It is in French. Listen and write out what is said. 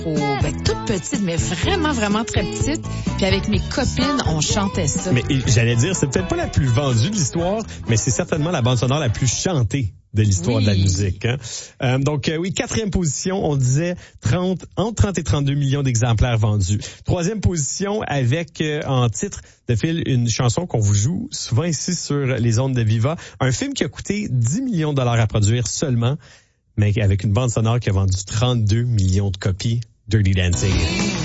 toute petite, mais vraiment, vraiment très petite. Puis avec mes copines, on chantait ça. Mais j'allais dire, c'est peut-être pas la plus vendue de l'histoire, mais c'est certainement la bande sonore la plus chantée de l'histoire de la musique. Hein? Donc, 4e position, on disait entre 30 et 32 millions d'exemplaires vendus. 3e position avec en titre de fil une chanson qu'on vous joue souvent ici sur les ondes de Viva. Un film qui a coûté 10 millions de dollars à produire seulement, mais avec une bande sonore qui a vendu 32 millions de copies. Dirty Dancing.